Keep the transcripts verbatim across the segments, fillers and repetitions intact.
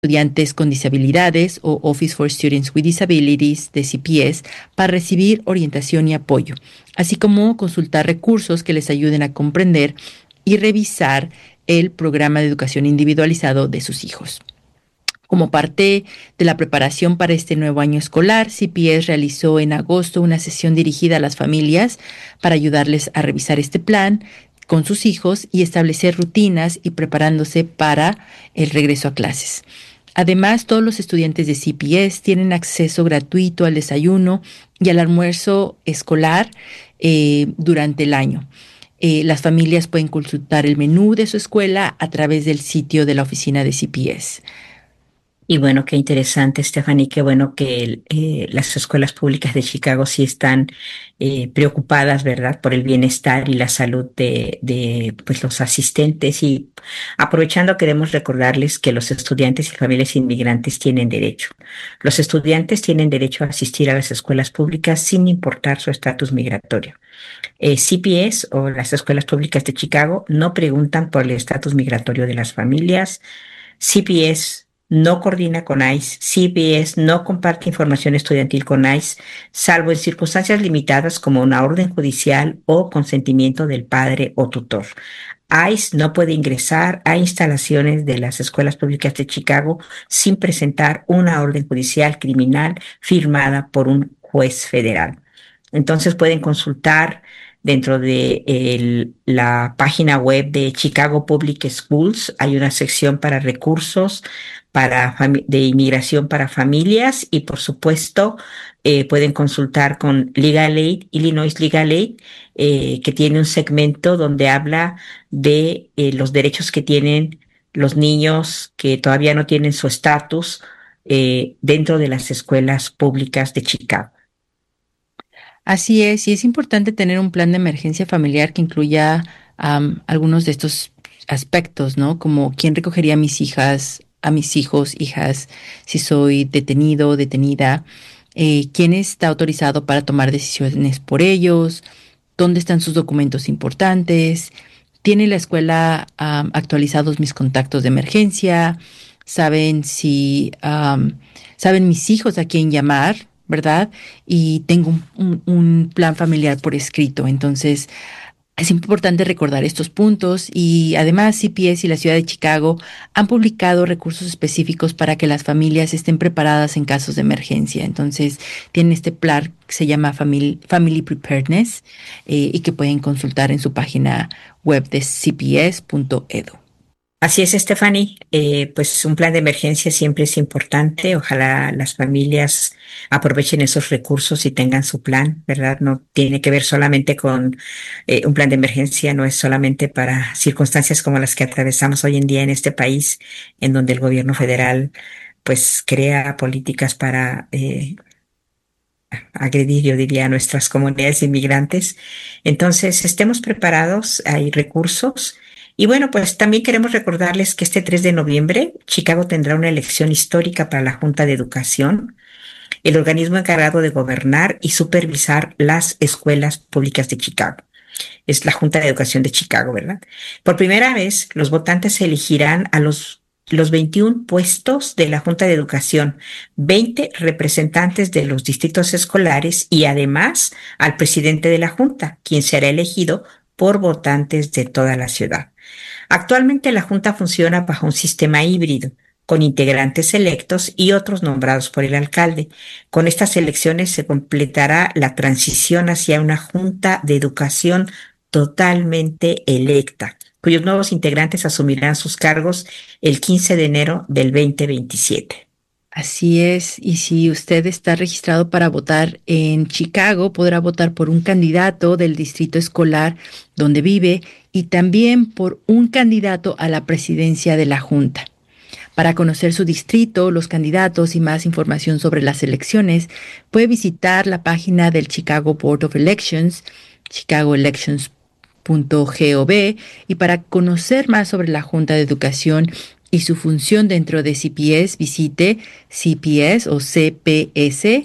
estudiantes con disabilidades o Office for Students with Disabilities de C P S para recibir orientación y apoyo, así como consultar recursos que les ayuden a comprender y revisar el programa de educación individualizado de sus hijos. Como parte de la preparación para este nuevo año escolar, C P S realizó en agosto una sesión dirigida a las familias para ayudarles a revisar este plan con sus hijos y establecer rutinas y preparándose para el regreso a clases. Además, todos los estudiantes de C P S tienen acceso gratuito al desayuno y al almuerzo escolar eh, durante el año. Eh, las familias pueden consultar el menú de su escuela a través del sitio de la oficina de C P S. Y bueno, qué interesante, Stephanie, qué bueno que el, eh, las escuelas públicas de Chicago sí están eh, preocupadas, ¿verdad?, por el bienestar y la salud de, de pues, los asistentes. Y aprovechando, queremos recordarles que los estudiantes y familias inmigrantes tienen derecho. Los estudiantes tienen derecho a asistir a las escuelas públicas sin importar su estatus migratorio. Eh, C P S o las escuelas públicas de Chicago no preguntan por el estatus migratorio de las familias. C P S no coordina con ICE, C P S no comparte información estudiantil con ICE, salvo en circunstancias limitadas como una orden judicial o consentimiento del padre o tutor. ICE no puede ingresar a instalaciones de las escuelas públicas de Chicago sin presentar una orden judicial criminal firmada por un juez federal. Entonces pueden consultar dentro de el, la página web de Chicago Public Schools. Hay una sección para recursos para de inmigración para familias y por supuesto eh, pueden consultar con Legal Aid, Illinois Legal Aid, eh, que tiene un segmento donde habla de eh, los derechos que tienen los niños que todavía no tienen su estatus eh, dentro de las escuelas públicas de Chicago. Así es, y es importante tener un plan de emergencia familiar que incluya am, algunos de estos aspectos, ¿no? Como quién recogería a mis hijas, a mis hijos, hijas, si soy detenido o detenida, eh, quién está autorizado para tomar decisiones por ellos, dónde están sus documentos importantes, tiene la escuela am, actualizados mis contactos de emergencia, saben si, am, saben mis hijos a quién llamar, ¿verdad? Y tengo un, un- un plan familiar por escrito. Entonces, es importante recordar estos puntos y además C P S y la ciudad de Chicago han publicado recursos específicos para que las familias estén preparadas en casos de emergencia. Entonces, tienen este plan que se llama Family, Family Preparedness eh, y que pueden consultar en su página web de c p s punto e d u. Así es, Stephanie. Eh, pues un plan de emergencia siempre es importante. Ojalá las familias aprovechen esos recursos y tengan su plan, ¿verdad? No tiene que ver solamente con eh, un plan de emergencia, no es solamente para circunstancias como las que atravesamos hoy en día en este país, en donde el gobierno federal pues crea políticas para eh, agredir, yo diría, a nuestras comunidades inmigrantes. Entonces, estemos preparados, hay recursos. Y bueno, pues también queremos recordarles que este tres de noviembre Chicago tendrá una elección histórica para la Junta de Educación, el organismo encargado de gobernar y supervisar las escuelas públicas de Chicago. Es la Junta de Educación de Chicago, ¿verdad? Por primera vez, los votantes elegirán a los, los veintiún puestos de la Junta de Educación, veinte representantes de los distritos escolares y además al presidente de la Junta, quien será elegido por votantes de toda la ciudad. Actualmente la Junta funciona bajo un sistema híbrido, con integrantes electos y otros nombrados por el alcalde. Con estas elecciones se completará la transición hacia una Junta de Educación totalmente electa, cuyos nuevos integrantes asumirán sus cargos el quince de enero del dos mil veintisiete. Así es, y si usted está registrado para votar en Chicago, podrá votar por un candidato del distrito escolar donde vive y también por un candidato a la presidencia de la Junta. Para conocer su distrito, los candidatos y más información sobre las elecciones, puede visitar la página del Chicago Board of Elections, chicago elections punto gov, y para conocer más sobre la Junta de Educación y su función dentro de C P S, visite C P S o C P S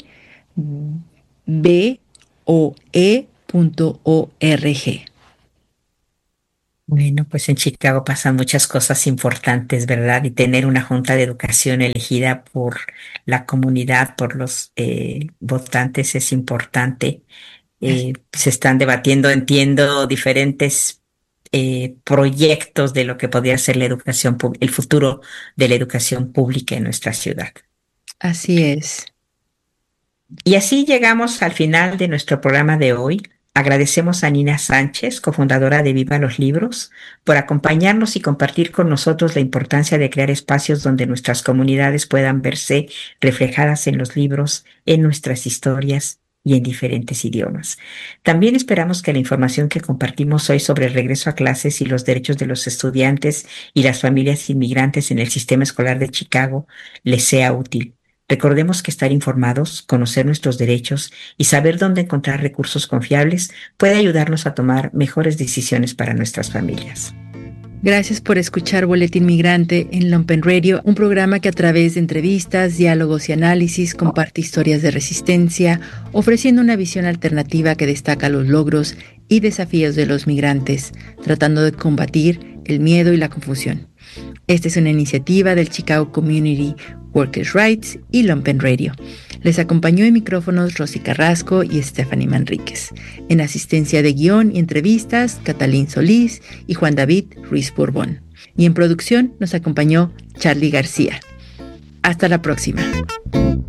B O E punto org. Bueno, pues en Chicago pasan muchas cosas importantes, ¿verdad? Y tener una junta de educación elegida por la comunidad, por los eh, votantes es importante. Así Eh, se están debatiendo, entiendo, diferentes eh, proyectos de lo que podría ser la educación, pub- el futuro de la educación pública en nuestra ciudad. así es. Y así llegamos al final de nuestro programa de hoy. Agradecemos a Nina Sánchez, cofundadora de Viva los Libros, por acompañarnos y compartir con nosotros la importancia de crear espacios donde nuestras comunidades puedan verse reflejadas en los libros, en nuestras historias y en diferentes idiomas. También esperamos que la información que compartimos hoy sobre el regreso a clases y los derechos de los estudiantes y las familias inmigrantes en el sistema escolar de Chicago les sea útil. Recordemos que estar informados, conocer nuestros derechos y saber dónde encontrar recursos confiables puede ayudarnos a tomar mejores decisiones para nuestras familias. Gracias por escuchar Boletín Migrante en Lumpen Radio, un programa que a través de entrevistas, diálogos y análisis comparte historias de resistencia, ofreciendo una visión alternativa que destaca los logros y desafíos de los migrantes, tratando de combatir el miedo y la confusión. Esta es una iniciativa del Chicago Community Workers' Rights y Lumpen Radio. Les acompañó en micrófonos Rosy Carrasco y Stephanie Manríquez. En asistencia de guión y entrevistas, Catalín Solís y Juan David Ruiz Bourbon. Y en producción nos acompañó Charlie García. Hasta la próxima.